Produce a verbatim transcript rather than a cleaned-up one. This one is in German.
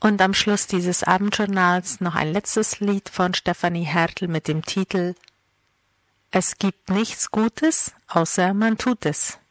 Und am Schluss dieses Abendjournals noch ein letztes Lied von Stefanie Hertel mit dem Titel Es gibt nichts Gutes, außer man tut es.